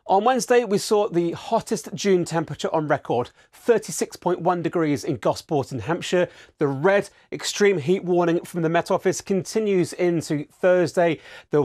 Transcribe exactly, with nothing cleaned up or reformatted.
On Wednesday, we saw the hottest June temperature on record, thirty-six point one degrees in Gosport in Hampshire. The red extreme heat warning from the Met Office continues into Thursday. The